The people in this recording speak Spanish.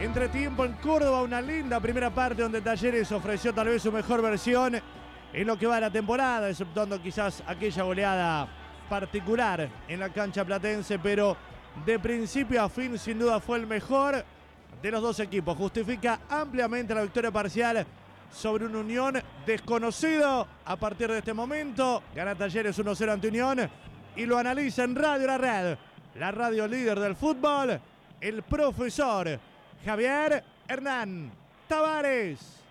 Entretiempo en Córdoba, una linda primera parte donde Talleres ofreció tal vez su mejor versión en lo que va de la temporada, exceptuando quizás aquella goleada particular en la cancha platense, pero de principio a fin sin duda fue el mejor de los dos equipos. Justifica ampliamente la victoria parcial sobre un Unión desconocido. A partir de este momento gana Talleres 1-0 ante Unión y lo analiza en Radio La Red, la radio líder del fútbol, el profesor Javier Hernán Tavares.